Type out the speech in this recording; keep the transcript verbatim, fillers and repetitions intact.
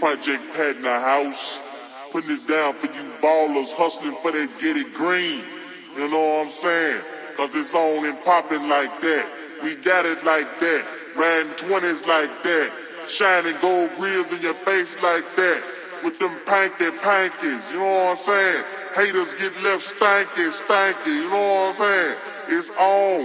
Project Pat in the house, putting it down for you ballers, hustling for that get it green. You know what I'm saying? Cause it's on and popping like that. We got it like that. Riding twenties like that. Shining gold grills in your face like that. With them panky pankies, you know what I'm saying? Haters get left stanky, stanky, you know what I'm saying? It's on.